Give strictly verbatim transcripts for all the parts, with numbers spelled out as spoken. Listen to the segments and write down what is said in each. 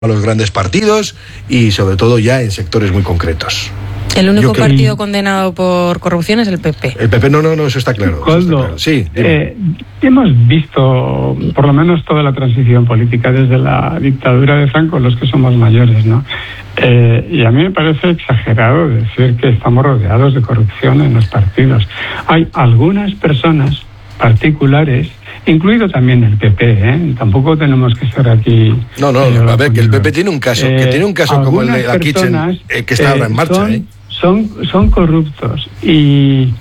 a los grandes partidos y sobre todo ya en sectores muy concretos. El único creo... partido condenado por corrupción es el P P. El P P no, no, no, eso está claro. Coldo, eso está claro. Sí, eh, hemos visto por lo menos toda la transición política desde la dictadura de Franco, los que somos mayores, ¿no? Eh, y a mí me parece exagerado decir que estamos rodeados de corrupción en los partidos. Hay algunas personas particulares, incluido también el P P, ¿eh? Tampoco tenemos que estar aquí... No, no, a ver, que el P P tiene un caso, eh, que tiene un caso como el de la Kitchen, eh, que está eh, ahora en marcha, son, ¿eh? Son, son corruptos y,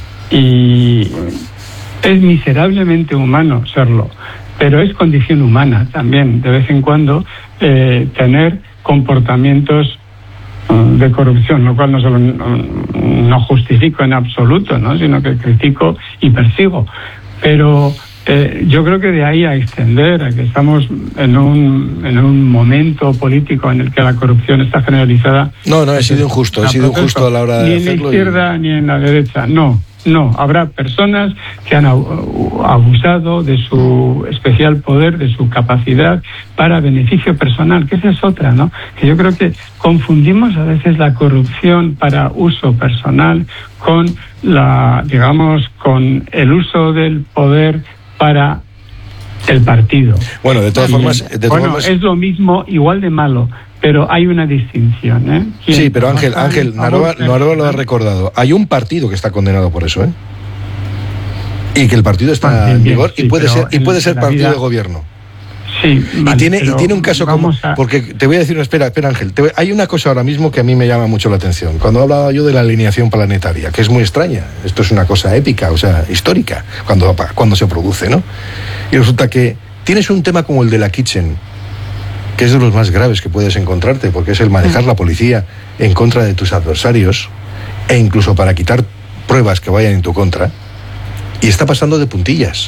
y es miserablemente humano serlo, pero es condición humana también, de vez en cuando, eh, tener comportamientos de corrupción, lo cual no solo no justifico en absoluto, ¿no? Sino que critico y persigo. Pero eh, yo creo que de ahí a extender a que estamos en un en un momento político en el que la corrupción está generalizada. No, no, he sido injusto, he sido injusto a la hora de ni en la izquierda y... ni en la derecha, no. No, habrá personas que han abusado de su especial poder, de su capacidad para beneficio personal, que esa es otra, ¿no? Que yo creo que confundimos a veces la corrupción para uso personal con la, digamos, con el uso del poder para el partido. Bueno, de todas formas, de todas bueno, formas... es lo mismo, igual de malo. Pero hay una distinción, ¿eh? Sí, pero Ángel, Ángel, Narva, Narva lo ha recordado. Hay un partido que está condenado por eso, ¿eh? Y que el partido está en vigor y puede ser y puede ser partido de gobierno. Sí, y tiene y tiene un caso como a... porque te voy a decir, espera, espera Ángel, te voy, hay una cosa ahora mismo que a mí me llama mucho la atención. Cuando hablaba yo de la alineación planetaria, que es muy extraña. Esto es una cosa épica, o sea, histórica, cuando cuando se produce, ¿no? Y resulta que tienes un tema como el de la Kitchen, que es de los más graves que puedes encontrarte, porque es el manejar la policía en contra de tus adversarios, e incluso para quitar pruebas que vayan en tu contra, y está pasando de puntillas.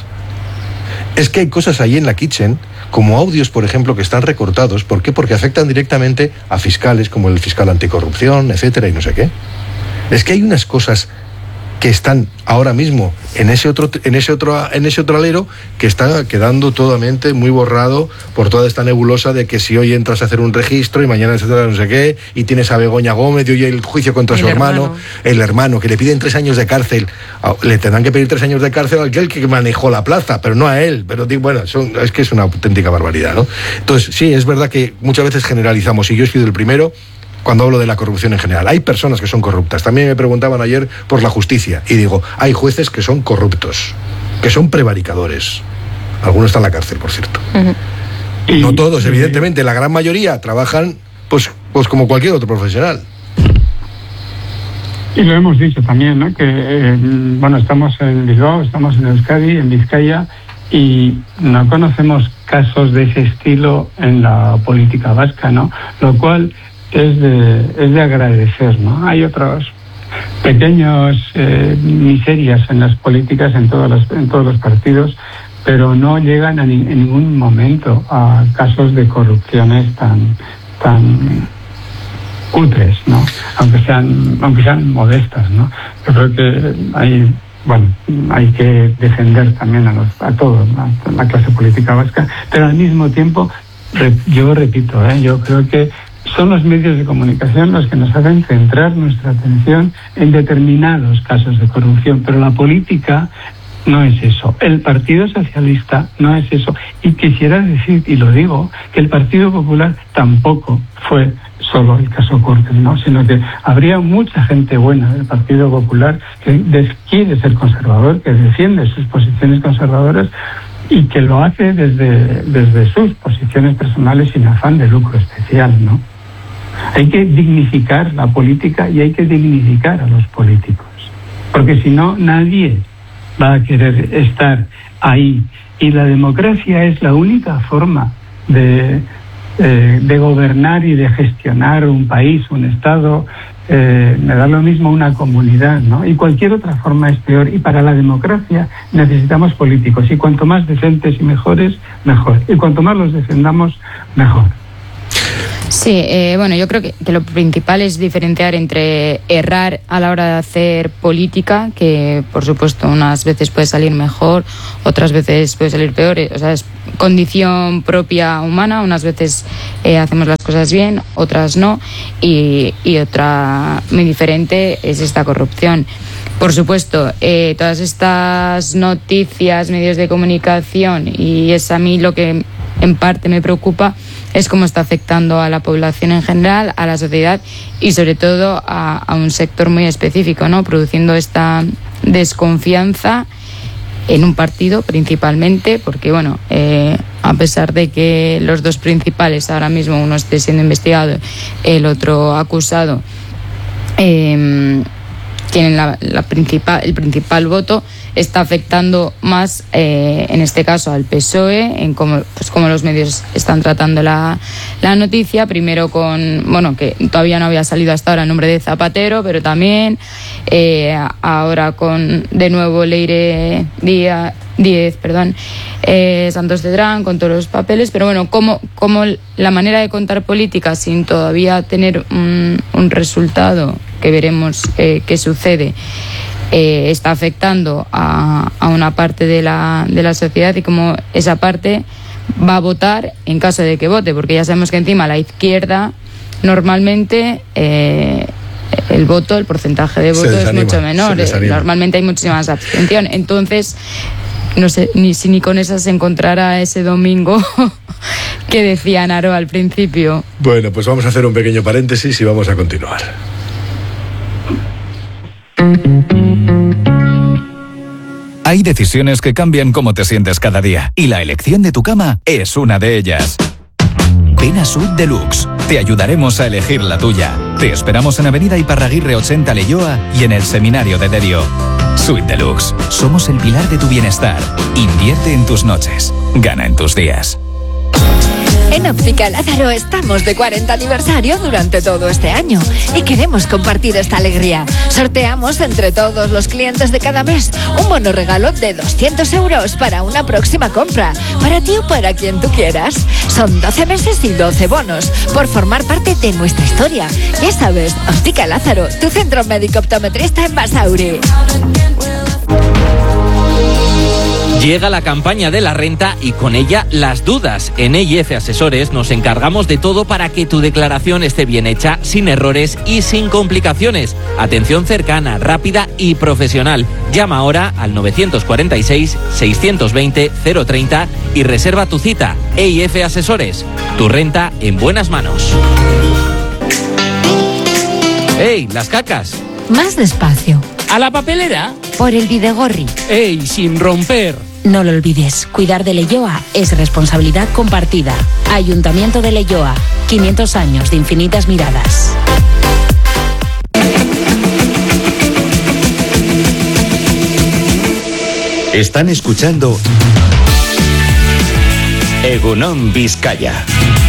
Es que hay cosas ahí en la Kitchen, como audios, por ejemplo, que están recortados. ¿Por qué? Porque afectan directamente a fiscales, como el fiscal anticorrupción, etcétera, y no sé qué. Es que hay unas cosas que están ahora mismo en ese otro en ese otro en ese otro alero que está quedando totalmente muy borrado por toda esta nebulosa de que si hoy entras a hacer un registro y mañana etcétera no sé qué, y tienes a Begoña Gómez y hoy el juicio contra el su hermano, hermano el hermano que le piden tres años de cárcel, le tendrán que pedir tres años de cárcel al que que manejó la plaza, pero no a él. Pero bueno, son, es que es una auténtica barbaridad, ¿no? Entonces sí, es verdad que muchas veces generalizamos, y yo he sido el primero cuando hablo de la corrupción en general. Hay personas que son corruptas. También me preguntaban ayer por la justicia. Y digo, hay jueces que son corruptos, que son prevaricadores. Algunos están en la cárcel, por cierto. Uh-huh. No todos, evidentemente. La gran mayoría trabajan pues, pues como cualquier otro profesional. Y lo hemos dicho también, ¿no? Que, eh, bueno, estamos en Bilbao, estamos en Euskadi, en Vizcaya, y no conocemos casos de ese estilo en la política vasca, ¿no? Lo cual... es de es de agradecer, ¿no? Hay otros pequeños eh, miserias en las políticas, en todos los en todos los partidos, pero no llegan a ni, en ningún momento a casos de corrupciones tan tan cutres, ¿no? Aunque sean aunque sean modestas, ¿no? Yo creo que hay bueno hay que defender también a los a todos, ¿no? A la clase política vasca, pero al mismo tiempo re, yo repito, ¿eh? Yo creo que son los medios de comunicación los que nos hacen centrar nuestra atención en determinados casos de corrupción, pero la política no es eso. El Partido Socialista no es eso. Y quisiera decir, y lo digo, que el Partido Popular tampoco fue solo el caso Cortes, ¿no? Sino que habría mucha gente buena del Partido Popular que quiere ser conservador, que defiende sus posiciones conservadoras y que lo hace desde, desde sus posiciones personales sin afán de lucro especial, ¿no? Hay que dignificar la política y hay que dignificar a los políticos, porque si no, nadie va a querer estar ahí. Y la democracia es la única forma de, eh, de gobernar y de gestionar un país, un Estado. Eh, me da lo mismo una comunidad, ¿no? Y cualquier otra forma es peor. Y para la democracia necesitamos políticos. Y cuanto más decentes y mejores, mejor. Y cuanto más los defendamos, mejor. Sí, eh, bueno, yo creo que, que lo principal es diferenciar entre errar a la hora de hacer política, que por supuesto unas veces puede salir mejor, otras veces puede salir peor, o sea, es condición propia humana, unas veces eh, hacemos las cosas bien, otras no, y, y otra muy diferente es esta corrupción. Por supuesto, eh, todas estas noticias, medios de comunicación, y es a mí lo que en parte me preocupa, es cómo está afectando a la población en general, a la sociedad y sobre todo a, a un sector muy específico, ¿no? Produciendo esta desconfianza en un partido principalmente, porque bueno, eh, a pesar de que los dos principales ahora mismo, uno esté siendo investigado, el otro acusado, eh, tienen la, la principal, el principal voto, está afectando más, eh, en este caso, al P S O E, en cómo, pues, cómo los medios están tratando la, la noticia, primero con, bueno, que todavía no había salido hasta ahora el nombre de Zapatero, pero también eh, ahora con, de nuevo, Leire Díaz, Díez, perdón, eh, Santos Cedrán, con todos los papeles, pero bueno, como, como la manera de contar política sin todavía tener un, un resultado, que veremos eh, qué sucede, eh, está afectando a, a una parte de la, de la sociedad y cómo esa parte va a votar en caso de que vote, porque ya sabemos que encima la izquierda normalmente eh, el voto, el porcentaje de voto es mucho menor, normalmente hay muchísima más abstención, entonces no sé ni si ni con esa se encontrará ese domingo que decía Naro al principio. Bueno, pues vamos a hacer un pequeño paréntesis y vamos a continuar. Hay decisiones que cambian cómo te sientes cada día, y la elección de tu cama es una de ellas. Ven a Suite Deluxe. Te ayudaremos a elegir la tuya. Te esperamos en Avenida Iparraguirre ochenta Leioa y en el Seminario de Derio. Suite Deluxe. Somos el pilar de tu bienestar. Invierte en tus noches. Gana en tus días. En Óptica Lázaro estamos de cuarenta aniversario durante todo este año y queremos compartir esta alegría. Sorteamos entre todos los clientes de cada mes un bono regalo de doscientos euros para una próxima compra, para ti o para quien tú quieras. Son doce meses y doce bonos por formar parte de nuestra historia. Ya sabes, Óptica Lázaro, tu centro médico optometrista en Basauri. Llega la campaña de la renta y con ella las dudas. En E I F Asesores nos encargamos de todo para que tu declaración esté bien hecha, sin errores y sin complicaciones. Atención cercana, rápida y profesional. Llama ahora al novecientos cuarenta y seis, seiscientos veinte, cero treinta y reserva tu cita. E I F Asesores, tu renta en buenas manos. ¡Ey, las cacas! Más despacio. ¿A la papelera? Por el Bidegorri. ¡Ey, sin romper! No lo olvides, cuidar de Leioa es responsabilidad compartida. Ayuntamiento de Leioa, quinientos años de infinitas miradas. Están escuchando Egunon Vizcaya.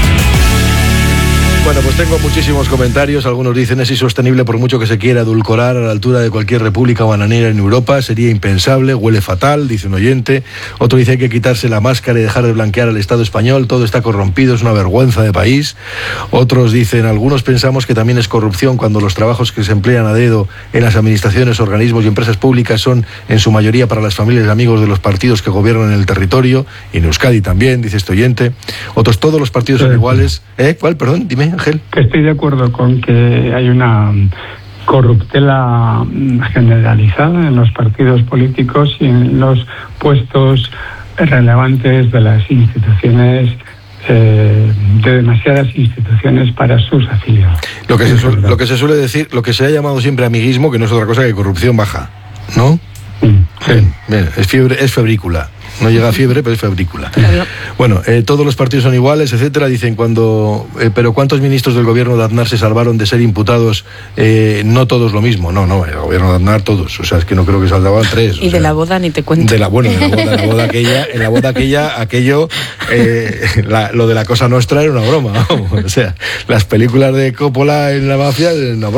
Bueno, pues tengo muchísimos comentarios. Algunos dicen es insostenible por mucho que se quiera edulcorar a la altura de cualquier república bananera en Europa. Sería impensable, huele fatal, dice un oyente. Otro dice hay que quitarse la máscara y dejar de blanquear al Estado español. Todo está corrompido, es una vergüenza de país. Otros dicen, algunos pensamos que también es corrupción cuando los trabajos que se emplean a dedo en las administraciones, organismos y empresas públicas son en su mayoría para las familias y amigos de los partidos que gobiernan en el territorio. Y en Euskadi también, dice este oyente. Otros, todos los partidos son iguales. ¿Eh? ¿Cuál? Perdón, dime. Ángel. Que estoy de acuerdo con que hay una corruptela generalizada en los partidos políticos y en los puestos relevantes de las instituciones, eh, de demasiadas instituciones para sus afiliados. Lo que, se suele, lo que se suele decir, lo que se ha llamado siempre amiguismo, que no es otra cosa que corrupción baja, ¿no? Sí. Bien, bien, es fiebre, es febrícula. No llega a fiebre, pero es febrícula. Bueno, eh, todos los partidos son iguales, etcétera. Dicen cuando... Eh, pero ¿cuántos ministros del gobierno de Aznar se salvaron de ser imputados? Eh, no todos lo mismo. No, no, el gobierno de Aznar todos. O sea, es que no creo que salvaban tres. Y de sea, la boda ni te cuento. De la, bueno, de la boda, la boda aquella, en la boda aquella, aquello, eh, la, lo de la Cosa Nostra era una broma. Vamos. O sea, las películas de Coppola en la mafia, una broma.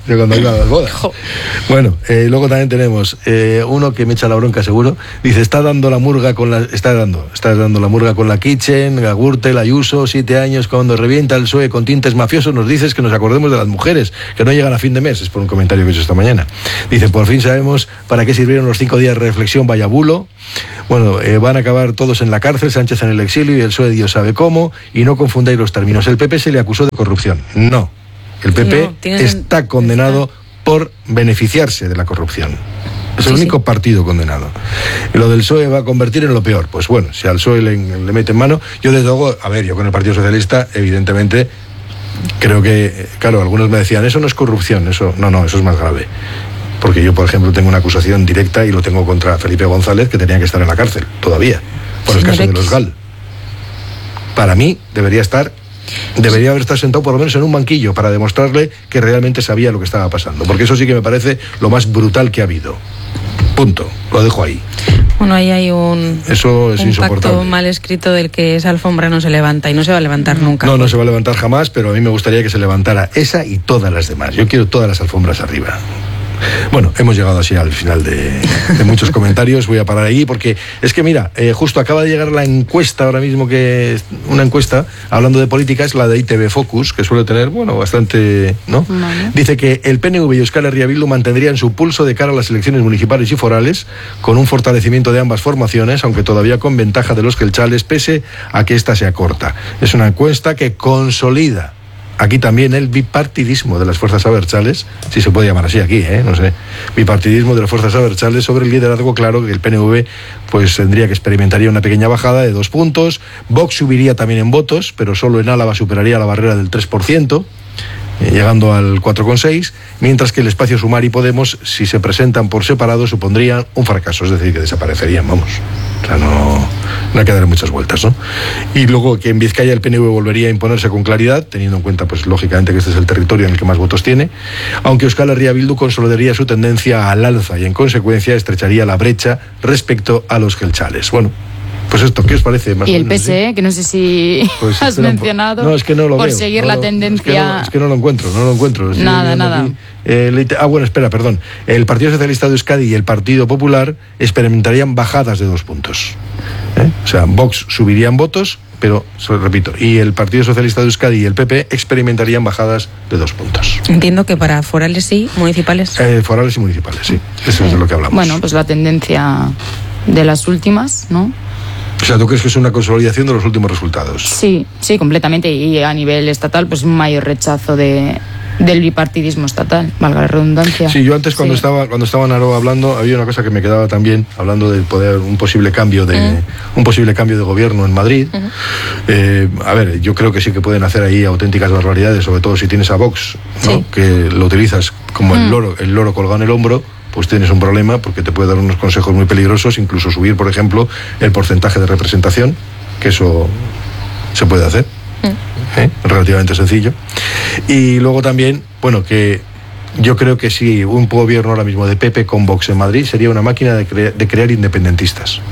de cuando iba a las bodas. Bueno, eh, luego también tenemos eh, uno que me echa la bronca seguro. Dice, está dando la murga con la... Está dando, está dando la murga con la Kitchen, la Gürtel, la Ayuso, siete años cuando revienta el P S O E con tintes mafiosos, nos dices que nos acordemos de las mujeres, que no llegan a fin de mes. Es por un comentario que he hecho esta mañana. Dice, por fin sabemos para qué sirvieron los cinco días de reflexión, vaya bulo. Bueno, eh, van a acabar todos en la cárcel, Sánchez en el exilio y el P S O E Dios sabe cómo, y no confundáis los términos. El P P se le acusó de corrupción. No. El P P no, está condenado por beneficiarse de la corrupción. Es el sí, único sí. partido condenado. Y lo del P S O E va a convertir en lo peor. Pues bueno, si al P S O E le, le meten mano, yo desde luego, a ver, yo con el Partido Socialista, evidentemente, creo que, claro, algunos me decían, eso no es corrupción, eso, no, no, eso es más grave. Porque yo, por ejemplo, tengo una acusación directa y lo tengo contra Felipe González, que tenía que estar en la cárcel, todavía, por el caso de los G A L. Para mí, debería estar... Debería haber estado sentado por lo menos en un banquillo para demostrarle que realmente sabía lo que estaba pasando, porque eso sí que me parece lo más brutal que ha habido. Punto. Lo dejo ahí. Bueno, ahí hay un, eso es un insoportable. Pacto mal escrito del que esa alfombra no se levanta y no se va a levantar nunca. No, no se va a levantar jamás, pero a mí me gustaría que se levantara esa y todas las demás. Yo quiero todas las alfombras arriba. Bueno, hemos llegado así al final de, de muchos comentarios. Voy a parar ahí porque es que mira, eh, justo acaba de llegar la encuesta ahora mismo, que una encuesta hablando de política, es la de I T V Focus, que suele tener, bueno, bastante, ¿no? Vale. Dice que el P N V y Euskal Herria Bildu mantendrían su pulso de cara a las elecciones municipales y forales, con un fortalecimiento de ambas formaciones, aunque todavía con ventaja de los jeltzales, pese a que esta sea corta. Es una encuesta que consolida aquí también el bipartidismo de las fuerzas abertzales, si se puede llamar así aquí, ¿eh? No sé, bipartidismo de las fuerzas abertzales sobre el liderazgo claro que el P N V pues tendría que experimentaría una pequeña bajada de dos puntos. Vox subiría también en votos, pero solo en Álava superaría la barrera del tres por ciento, eh, llegando al cuatro coma seis, mientras que el Espacio Sumar y Podemos, si se presentan por separado, supondrían un fracaso, es decir, que desaparecerían, vamos. O sea, no, no hay que dar muchas vueltas, ¿no? Y luego que en Vizcaya el P N V volvería a imponerse con claridad, teniendo en cuenta, pues lógicamente, que este es el territorio en el que más votos tiene, aunque Euskal Herria Bildu consolidaría su tendencia al alza y, en consecuencia, estrecharía la brecha respecto a los jeltzales. Bueno, pues esto, ¿qué os parece? Más y el P S E, ¿sí? Que no sé si pues has mencionado, no, es que no lo por veo, seguir no la lo, tendencia... Es que, no, es que no lo encuentro, no lo encuentro. Estoy nada, nada. Aquí, eh, ah, bueno, espera, perdón. El Partido Socialista de Euskadi y el Partido Popular experimentarían bajadas de dos puntos. ¿Eh? O sea, Vox subirían votos, pero, se lo repito, y el Partido Socialista de Euskadi y el P P experimentarían bajadas de dos puntos. Entiendo que para forales sí, municipales. Eh, forales y municipales, sí. Eso sí. Es de lo que hablamos. Bueno, pues la tendencia de las últimas, ¿no? O sea, ¿tú crees que es una consolidación de los últimos resultados? Sí, sí, completamente. Y a nivel estatal, pues un mayor rechazo de, del bipartidismo estatal, valga la redundancia. Sí, yo antes cuando sí. estaba cuando estaba Naro hablando, había una cosa que me quedaba también, hablando del poder, un posible cambio de uh-huh. un posible cambio de gobierno en Madrid. Uh-huh. Eh, a ver, yo creo que sí que pueden hacer ahí auténticas barbaridades, sobre todo si tienes a Vox, ¿no? Sí. Que lo utilizas como uh-huh. el loro, el loro colgado en el hombro. Pues tienes un problema, porque te puede dar unos consejos muy peligrosos, incluso subir, por ejemplo, el porcentaje de representación, que eso se puede hacer, mm. ¿eh? Relativamente sencillo. Y luego también, bueno, que yo creo que si un gobierno ahora mismo de P P con Vox en Madrid sería una máquina de, cre- de crear independentistas.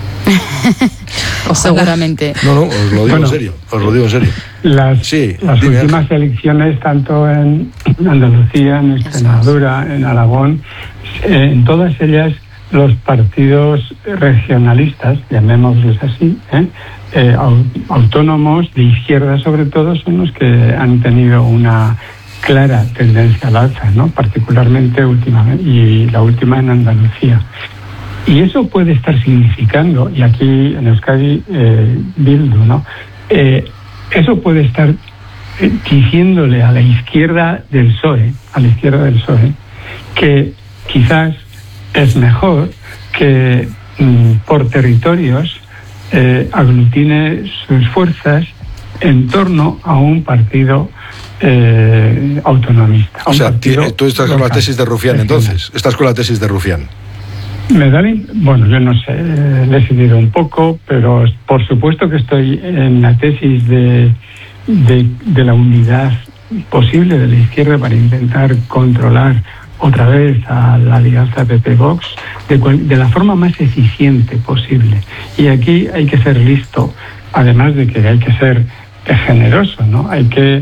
Seguramente. No, no, os lo digo bueno, en serio, os lo digo en serio. Las, sí, las últimas elecciones, tanto en Andalucía, en Extremadura, en Aragón, en todas ellas los partidos regionalistas, llamémoslos así, ¿eh? Eh, autónomos, de izquierda sobre todo, son los que han tenido una clara tendencia al alza, ¿no? Particularmente últimamente, y la última en Andalucía. Y eso puede estar significando, y aquí en Euskadi, eh, Bildu, ¿no? Eh, eso puede estar eh, diciéndole a la izquierda del P S O E, a la izquierda del P S O E, que quizás es mejor que mm, por territorios eh, aglutine sus fuerzas en torno a un partido eh, autonomista. O sea, tú estás con la tesis de Rufián, entonces. Estás con la tesis de Rufián. Me da, bueno, yo no sé, le he seguido un poco, pero por supuesto que estoy en la tesis de, de, de la unidad posible de la izquierda para intentar controlar otra vez a la alianza P P-Vox de, de la forma más eficiente posible. Y aquí hay que ser listo, además de que hay que ser generoso, ¿no? Hay que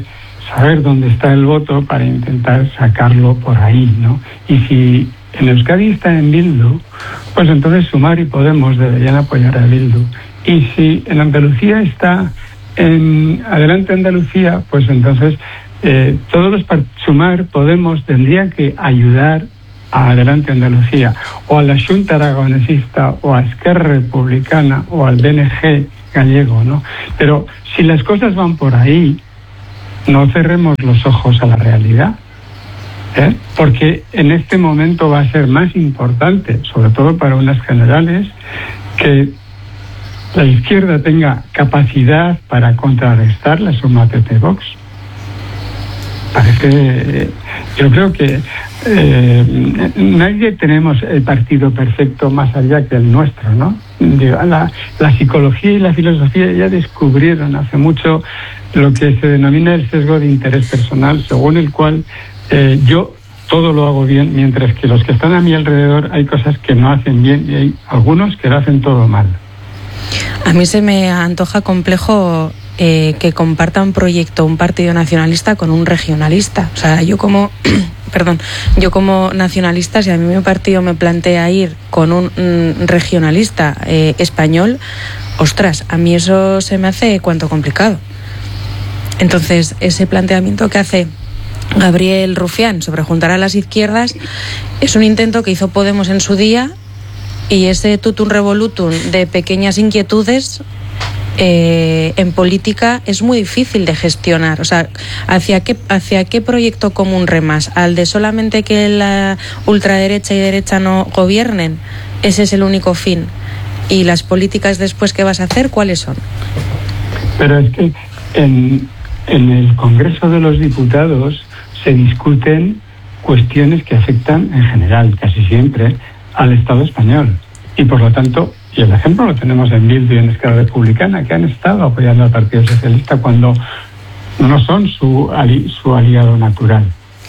saber dónde está el voto para intentar sacarlo por ahí, ¿no? Y si en Euskadi está en Bildu, pues entonces Sumar y Podemos deberían apoyar a Bildu. Y si en Andalucía está en Adelante Andalucía, pues entonces eh, todos los part- Sumar, Podemos tendrían que ayudar a Adelante Andalucía, o a la Xunta Aragonesista, o a Esquerra Republicana, o al D N G gallego, ¿no? Pero si las cosas van por ahí, no cerremos los ojos a la realidad, ¿eh? Porque en este momento va a ser más importante, sobre todo para unas generales, que la izquierda tenga capacidad para contrarrestar la suma P P Vox. Parece, yo creo que eh, nadie tenemos el partido perfecto más allá que el nuestro, ¿no? La, la psicología y la filosofía ya descubrieron hace mucho lo que se denomina el sesgo de interés personal, según el cual eh, yo todo lo hago bien, mientras que los que están a mi alrededor hay cosas que no hacen bien y hay algunos que lo hacen todo mal. A mí se me antoja complejo eh, que comparta un proyecto un partido nacionalista con un regionalista. O sea, yo como perdón, yo como nacionalista, si a mí mi partido me plantea ir con un mm, regionalista eh, español, ostras, a mí eso se me hace cuanto complicado. Entonces, ese planteamiento que hace Gabriel Rufián sobre juntar a las izquierdas es un intento que hizo Podemos en su día, y ese tutum revolutum de pequeñas inquietudes eh, en política es muy difícil de gestionar. O sea, ¿hacia qué, hacia qué proyecto común remas? ¿Al de solamente que la ultraderecha y derecha no gobiernen? Ese es el único fin. ¿Y las políticas después que vas a hacer, cuáles son? Pero es que en, en el Congreso de los Diputados se discuten cuestiones que afectan en general, casi siempre, al Estado español. Y por lo tanto, y el ejemplo lo tenemos en Bildu y en Esquerra Republicana, que han estado apoyando al Partido Socialista cuando no son su, ali, su aliado natural,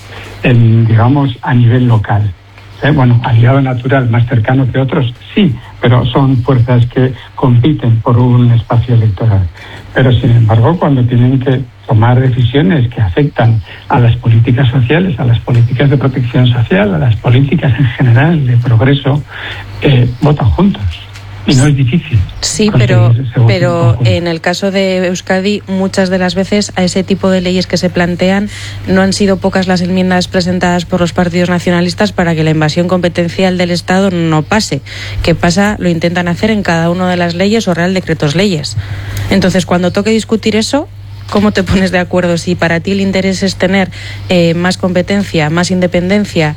en, digamos, a nivel local. ¿Eh? Bueno, aliado natural más cercano que otros, sí, pero son fuerzas que compiten por un espacio electoral. Pero sin embargo, cuando tienen que tomar decisiones que afectan a las políticas sociales, a las políticas de protección social, a las políticas en general de progreso, eh, votan juntos. Y no es difícil. Sí, pero, pero en el caso de Euskadi, muchas de las veces a ese tipo de leyes que se plantean no han sido pocas las enmiendas presentadas por los partidos nacionalistas para que la invasión competencial del Estado no pase. ¿Qué pasa? Lo intentan hacer en cada una de las leyes o real decretos leyes. Entonces, cuando toque discutir eso, ¿cómo te pones de acuerdo? Si para ti el interés es tener eh, más competencia, más independencia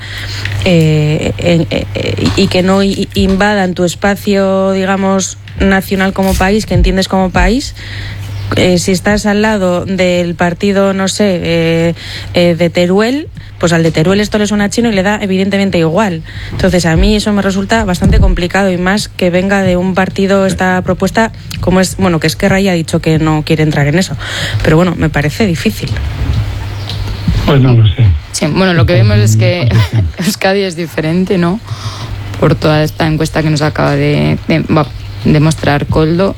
eh, eh, eh, y que no i- invadan tu espacio, digamos, nacional como país, que entiendes como país, eh, si estás al lado del partido, no sé, eh, eh, de Teruel, pues al de Teruel esto le suena chino y le da evidentemente igual. Entonces a mí eso me resulta bastante complicado, y más que venga de un partido esta propuesta, como es, bueno, que Esquerra ya ha dicho que no quiere entrar en eso, pero bueno, me parece difícil. Pues no lo sé. Sí, bueno, lo que vemos es que Euskadi es diferente, ¿no? Por toda esta encuesta que nos acaba de, de, de mostrar Koldo.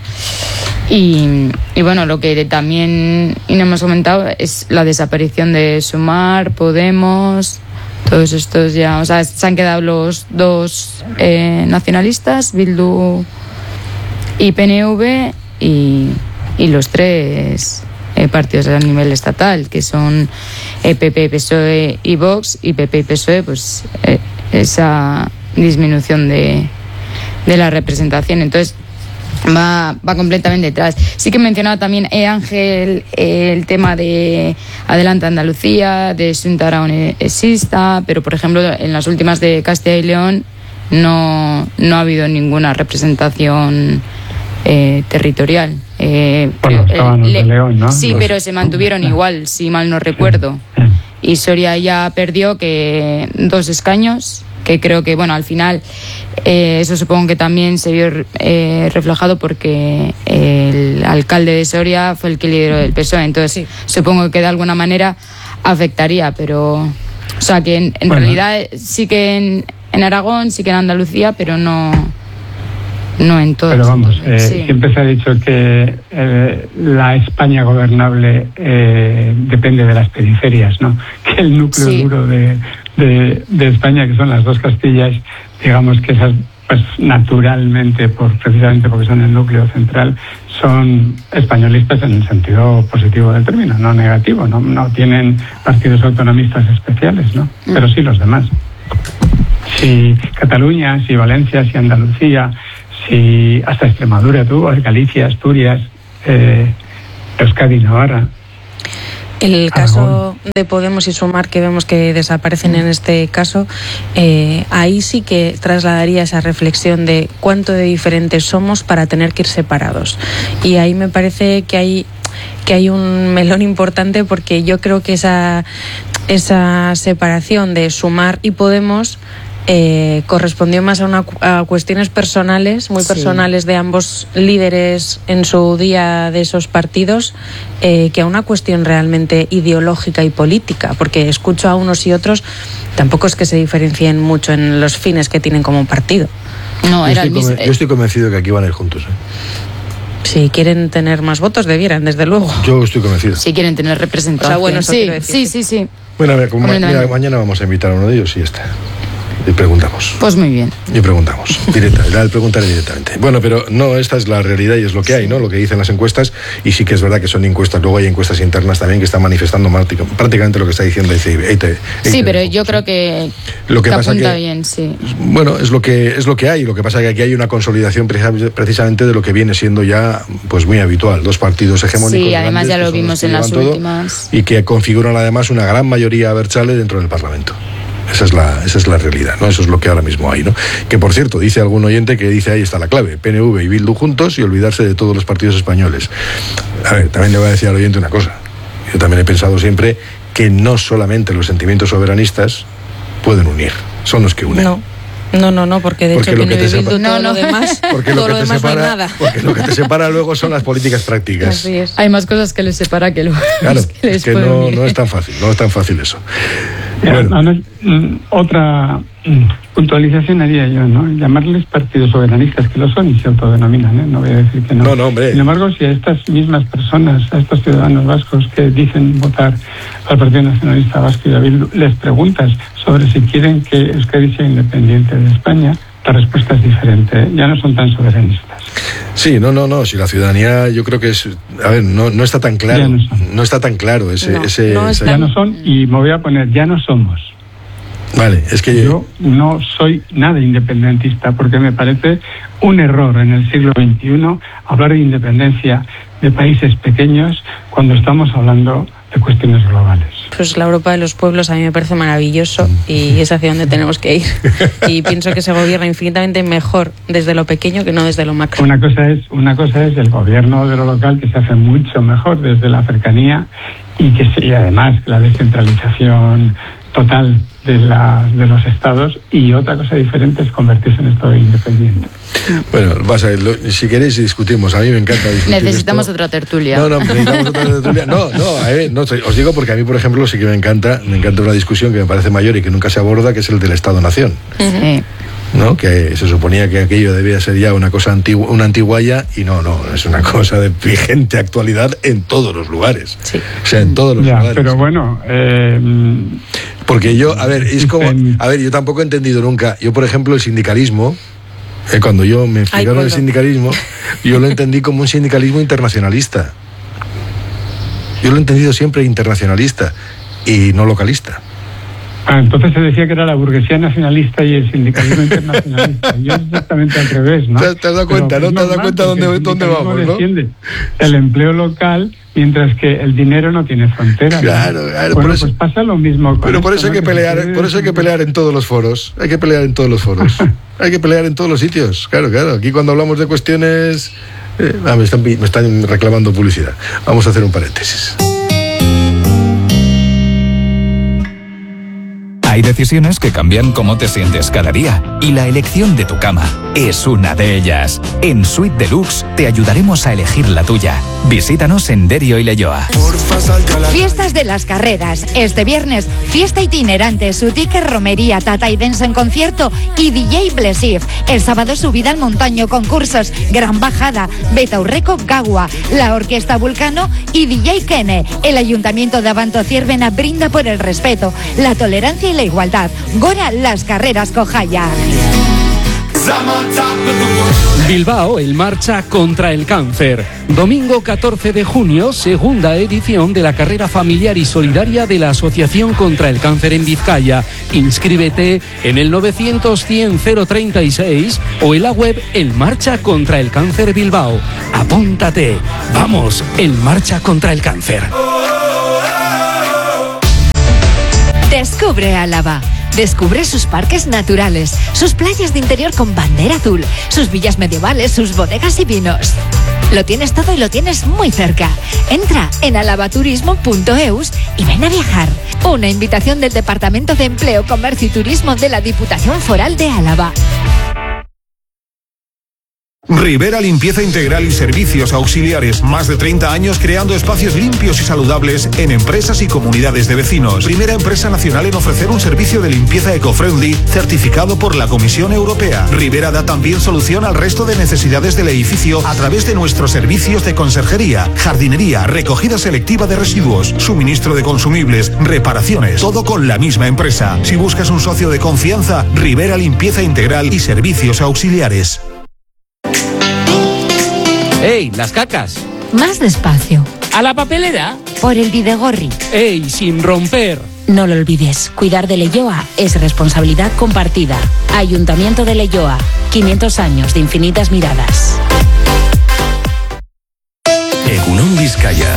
Y, y bueno, lo que también y no hemos comentado es la desaparición de Sumar, Podemos, todos estos ya, o sea, se han quedado los dos eh, nacionalistas, Bildu y P N V, y, y los tres eh, partidos a nivel estatal, que son eh, P P, P S O E y Vox, y P P y P S O E, pues eh, esa disminución de, de la representación. Entonces, Va, va completamente detrás. Sí que mencionaba también eh, Ángel eh, el tema de Adelante Andalucía, de Xunta Aragonesista, pero por ejemplo en las últimas de Castilla y León no, no ha habido ninguna representación eh, territorial. Eh, bueno, pero, estaban eh, los de León, ¿no? Sí, los... pero se mantuvieron igual, si mal no recuerdo. Sí, sí. Y Soria ya perdió que dos escaños, que creo que, bueno, al final eh, eso supongo que también se vio eh, reflejado porque el alcalde de Soria fue el que lideró el P S O E, entonces sí, supongo que de alguna manera afectaría, pero, o sea, que en, en bueno. realidad sí que en, en Aragón, sí que en Andalucía, pero no no en todo. Pero vamos, eh, sí. siempre se ha dicho que eh, la España gobernable eh, depende de las periferias, ¿no? Que el núcleo sí. duro de, de, de España, que son las dos Castillas, digamos que esas, pues naturalmente, por precisamente porque son el núcleo central, son españolistas en el sentido positivo del término, no negativo, no, no tienen partidos autonomistas especiales, ¿no? Mm. Pero sí los demás. Si Cataluña, si Valencia, si Andalucía, si hasta Extremadura tuvo, Galicia, Asturias, eh, Euskadi, Navarra. El caso de Podemos y Sumar, que vemos que desaparecen en este caso, eh, ahí sí que trasladaría esa reflexión de cuánto de diferentes somos para tener que ir separados. Y ahí me parece que hay que hay un melón importante, porque yo creo que esa esa separación de Sumar y Podemos Eh, correspondió más a, una, a cuestiones personales, muy personales, sí. de ambos líderes en su día de esos partidos, eh, que a una cuestión realmente ideológica y política, porque escucho a unos y otros, tampoco es que se diferencien mucho en los fines que tienen como partido. No, yo, era estoy el mismo, yo estoy convencido que aquí van a ir juntos, ¿eh? Si quieren tener más votos, debieran, desde luego. Yo estoy convencido. Si quieren tener representación. O sea, bueno, sí, sí, sí, sí. Bueno, a ver, como mañana, mañana vamos a invitar a uno de ellos y ya está. Y preguntamos. Pues muy bien. Y preguntamos. Directa, ya preguntaré directamente. Bueno, pero no, esta es la realidad y es lo que hay, ¿no? Lo que dicen las encuestas. Y sí que es verdad que son encuestas. Luego hay encuestas internas también que están manifestando prácticamente lo que está diciendo E I T. Sí, pero yo creo que, lo que, que pasa apunta que, bien, sí. Bueno, es lo que es lo que hay. Lo que pasa es que aquí hay una consolidación precisamente de lo que viene siendo ya pues muy habitual. Dos partidos hegemónicos. Sí, además grandes, ya lo vimos en las últimas. Y que configuran además una gran mayoría abertzale dentro del Parlamento. Esa es la esa es la realidad, ¿no? Eso es lo que ahora mismo hay, ¿no? Que, por cierto, dice algún oyente que dice ahí está la clave, P N V y Bildu juntos y olvidarse de todos los partidos españoles. A ver, también le voy a decir al oyente una cosa. Yo también he pensado siempre que no solamente los sentimientos soberanistas pueden unir, son los que unen. No. No, no, no, porque de porque hecho lo que te Bildu, separa, todo lo demás, porque todo lo, lo que demás te separa, no hay nada. Porque lo que te separa luego son las políticas prácticas. Así es. Hay más cosas que les separa que lo claro, que les es que no, no es tan fácil, no es tan fácil eso. Bueno. Otra puntualización haría yo, ¿no? Llamarles partidos soberanistas, que lo son y se autodenominan, ¿eh? No voy a decir que no. No, no, hombre. Sin embargo, si a estas mismas personas, a estos ciudadanos vascos que dicen votar al Partido Nacionalista Vasco y a Bildu, les preguntas sobre si quieren que Euskadi sea independiente de España, la respuesta es diferente, ¿eh? Ya no son tan soberanistas. Sí, no, no, no, si la ciudadanía yo creo que es, a ver, no, no está tan claro, no, no está tan claro ese... No, ese, no ese... Ya no son, y me voy a poner, ya no somos. Vale, es que yo no soy nada independentista, porque me parece un error en el siglo veintiuno hablar de independencia de países pequeños cuando estamos hablando de cuestiones globales. Pues la Europa de los pueblos a mí me parece maravilloso y es hacia donde tenemos que ir. Y pienso que se gobierna infinitamente mejor desde lo pequeño que no desde lo macro. Una cosa es, una cosa es el gobierno de lo local, que se hace mucho mejor desde la cercanía y que sí, además la descentralización total de, la, de los estados, y otra cosa diferente es convertirse en estado independiente. Bueno, vas a ver, lo, si queréis discutimos, a mí me encanta discutir. Necesitamos esto. otra tertulia. No, no, necesitamos otra tertulia. No, no, a ver, no, os digo porque a mí, por ejemplo, sí que me encanta, me encanta una discusión que me parece mayor y que nunca se aborda, que es el del Estado-Nación. Sí. ¿No? Que se suponía que aquello debía ser ya una cosa antigua, una antiguaya, y no, no, es una cosa de vigente actualidad en todos los lugares. Sí. O sea, en todos los ya, lugares. Pero bueno, eh, porque yo, a ver, es como, a ver, yo tampoco he entendido nunca, yo por ejemplo el sindicalismo, eh, cuando yo me explicaron Ay, el sindicalismo, yo lo entendí como un sindicalismo internacionalista. Yo lo he entendido siempre internacionalista y no localista. Ah, entonces se decía que era la burguesía nacionalista y el sindicalismo internacionalista. Yo exactamente al revés, ¿no? ¿Te, te has dado cuenta, Pero, no? ¿Te has dado cuenta dónde, dónde vamos, no? Defiende el empleo local, mientras que el dinero no tiene fronteras. Claro, claro. Bueno, por eso, pues pasa lo mismo. Con pero por eso esto, hay que ¿no? pelear, que por eso hay que pelear en todos los foros. Hay que pelear en todos los foros. Hay que pelear en todos los sitios. Claro, claro. Aquí cuando hablamos de cuestiones, eh, ah, me están, me están reclamando publicidad. Vamos a hacer un paréntesis. Hay decisiones que cambian cómo te sientes cada día y la elección de tu cama. es una de ellas. En Suite Deluxe te ayudaremos a elegir la tuya. Visítanos en Derio y Leioa. Fiestas de las carreras. Este viernes, fiesta itinerante, su ticket romería, Tata y Dance en concierto y D J Blesiv. El sábado, subida al montaño, concursos, gran bajada, Betaurreco Gagua, la Orquesta Vulcano y D J Kene. El Ayuntamiento de Abanto Ciervena brinda por el respeto, la tolerancia y la igualdad. Gora las carreras Cojaya. Bilbao, el marcha contra el cáncer. Domingo catorce de junio, segunda edición de la carrera familiar y solidaria de la Asociación contra el Cáncer en Vizcaya. Inscríbete en el novecientos cien cero treinta y seis o en la web El Marcha contra el Cáncer Bilbao. Apúntate. Vamos, El Marcha contra el Cáncer. Descubre Álava. Descubre sus parques naturales, sus playas de interior con bandera azul, sus villas medievales, sus bodegas y vinos. Lo tienes todo y lo tienes muy cerca. Entra en alavaturismo punto eus y ven a viajar. Una invitación del Departamento de Empleo, Comercio y Turismo de la Diputación Foral de Álava. Rivera Limpieza Integral y Servicios Auxiliares. Más de treinta años creando espacios limpios y saludables en empresas y comunidades de vecinos. Primera empresa nacional en ofrecer un servicio de limpieza eco-friendly certificado por la Comisión Europea. Rivera da también solución al resto de necesidades del edificio a través de nuestros servicios de conserjería, jardinería, recogida selectiva de residuos, suministro de consumibles, reparaciones. Todo con la misma empresa. Si buscas un socio de confianza, Rivera Limpieza Integral y Servicios Auxiliares. ¡Ey, las cacas! Más despacio. ¿A la papelera? Por el Bidegorri. ¡Ey, sin romper! No lo olvides, cuidar de Leioa es responsabilidad compartida. Ayuntamiento de Leioa, quinientos años de infinitas miradas. Egunon Vizcaya.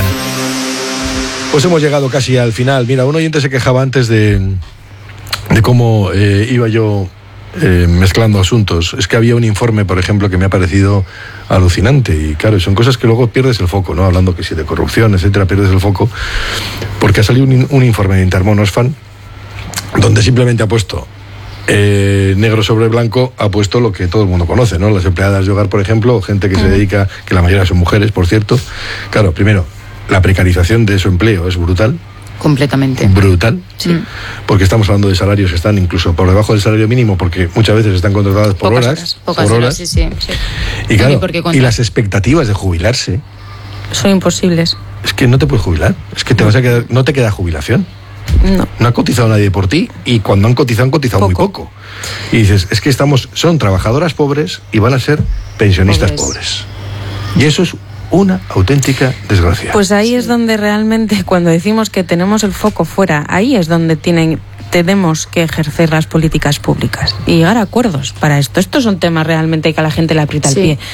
Pues hemos llegado casi al final. Mira, un oyente se quejaba antes de, de cómo eh, iba yo eh, mezclando asuntos. Es que había un informe, por ejemplo, que me ha parecido alucinante, y claro, son cosas que luego pierdes el foco, ¿no? Hablando que si de corrupción, etcétera, pierdes el foco, porque ha salido un, un informe de Intermon Oxfam donde simplemente ha puesto eh, negro sobre blanco, ha puesto lo que todo el mundo conoce, ¿no? Las empleadas de hogar, por ejemplo, gente que se dedica, que la mayoría son mujeres, por cierto. Claro, primero, la precarización de su empleo es brutal. Completamente. Brutal. Sí. Porque estamos hablando de salarios que están incluso por debajo del salario mínimo, porque muchas veces están contratadas por pocas horas. horas. Pocas por horas, horas. sí, sí, sí. Y claro, contra... y las expectativas de jubilarse son imposibles. Es que no te puedes jubilar. Es que te vas a quedar, no te queda jubilación. No. No ha cotizado nadie por ti, y cuando han cotizado, han cotizado poco. muy poco. Y dices, es que estamos, son trabajadoras pobres y van a ser pensionistas pobres. pobres. Y eso es una auténtica desgracia. Pues ahí sí. es donde realmente, cuando decimos que tenemos el foco fuera, ahí es donde tienen, tenemos que ejercer las políticas públicas y llegar a acuerdos para esto. Estos son temas realmente que a la gente le aprieta sí. el pie.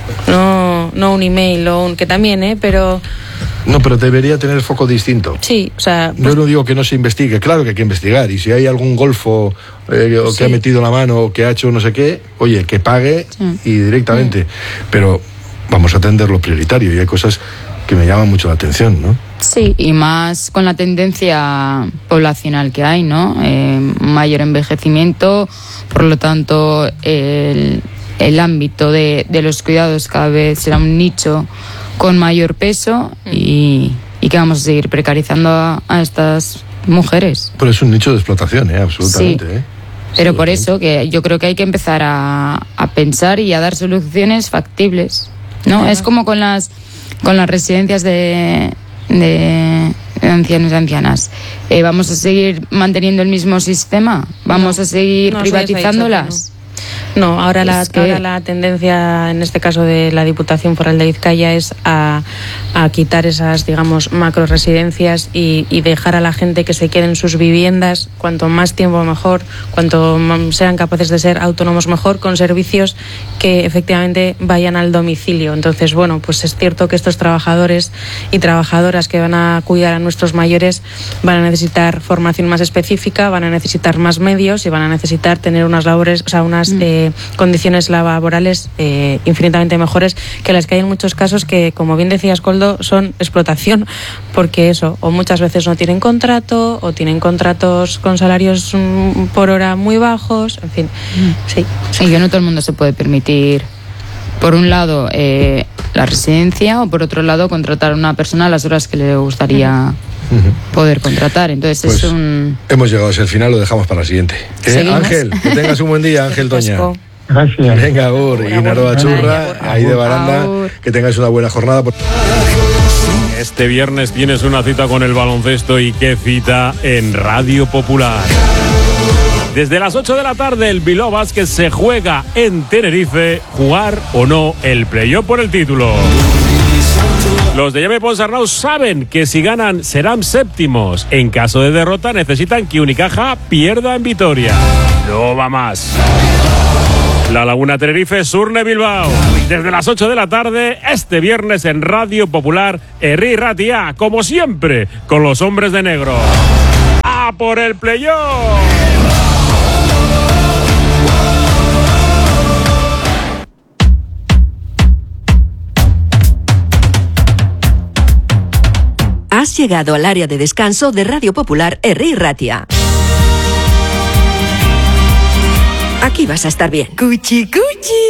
No, no un email o un que también, ¿eh? Pero... No, pero debería tener foco distinto. Sí, o sea... Pues... Yo no digo que no se investigue, claro que hay que investigar, y si hay algún golfo eh, sí. que ha metido la mano o que ha hecho no sé qué, oye, que pague sí. y directamente. Sí. Pero vamos a atender lo prioritario, y hay cosas que me llaman mucho la atención, ¿no? Sí, y más con la tendencia poblacional que hay, ¿no? Eh, mayor envejecimiento, por lo tanto, el, el ámbito de, de los cuidados cada vez será un nicho con mayor peso y, y que vamos a seguir precarizando a, a estas mujeres. Pero es un nicho de explotación, ¿eh? Absolutamente, sí. ¿eh? Pero por eso que yo creo que hay que empezar a, a pensar y a dar soluciones factibles, ¿no? Es como con las con las residencias de, de ancianos y ancianas. Eh, ¿Vamos a seguir manteniendo el mismo sistema? ¿Vamos no, a seguir no, privatizándolas? No, ahora, la, que... ahora la tendencia, en este caso de la Diputación Foral de Vizcaya, es a, a quitar esas, digamos, macro residencias y, y dejar a la gente que se quede en sus viviendas, cuanto más tiempo mejor, cuanto sean capaces de ser autónomos mejor, con servicios que efectivamente vayan al domicilio. Entonces, bueno, pues es cierto que estos trabajadores y trabajadoras que van a cuidar a nuestros mayores van a necesitar formación más específica, van a necesitar más medios y van a necesitar tener unas labores, o sea, unas... Mm. Eh, eh, condiciones laborales eh, infinitamente mejores que las que hay en muchos casos que, como bien decías, Koldo, son explotación, porque eso, o muchas veces no tienen contrato, o tienen contratos con salarios mm, por hora muy bajos, en fin, sí. Sí, que no todo el mundo se puede permitir, por un lado, eh, la residencia, o por otro lado, contratar a una persona a las horas que le gustaría poder contratar. Entonces pues es un... hemos llegado a ese final, lo dejamos para la siguiente. ¿Eh, Ángel? Que tengas un buen día, Ángel Toña. Gracias. Venga, Agur. Y Naroa Churra, ahí de baranda. Agur. Que tengáis una buena jornada. Este viernes tienes una cita con el baloncesto, y qué cita en Radio Popular. Desde las ocho de la tarde el Bilbao Basket se juega en Tenerife, jugar o no el playoff por el título. Los de Jaime Ponsarnau saben que si ganan serán séptimos. En caso de derrota necesitan que Unicaja pierda en Vitoria. No va más. La Laguna Tenerife, Surne Bilbao. Desde las ocho de la tarde, este viernes en Radio Popular, Herri Ratia, como siempre, con los hombres de negro. ¡A por el playoff! Has llegado al área de descanso de Radio Popular Herri Ratia. Aquí vas a estar bien. Cuchi, cuchi.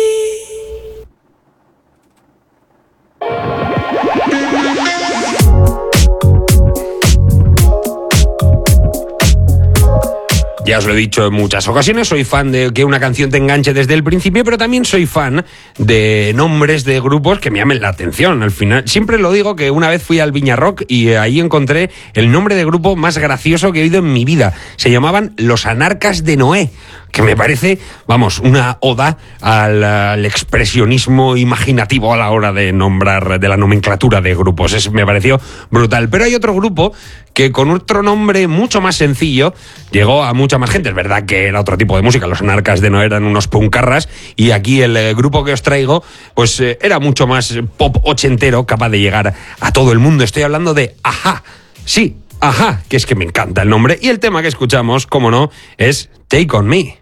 Ya os lo he dicho en muchas ocasiones, soy fan de que una canción te enganche desde el principio, pero también soy fan de nombres de grupos que me llamen la atención. Al final, siempre lo digo, que una vez fui al Viña Rock y ahí encontré el nombre de grupo más gracioso que he oído en mi vida. Se llamaban Los Anarcas de Noé, que me parece, vamos, una oda al, al expresionismo imaginativo a la hora de nombrar, de la nomenclatura de grupos. Es, me pareció brutal. Pero hay otro grupo que con otro nombre mucho más sencillo llegó a mucha más gente. Es verdad que era otro tipo de música, Los Anarcas de Noé eran unos puncarras, y aquí el eh, grupo que os traigo pues eh, era mucho más pop ochentero, capaz de llegar a todo el mundo. Estoy hablando de Ajá. Sí, Ajá, que es que me encanta el nombre, y el tema que escuchamos, como no, es Take On Me.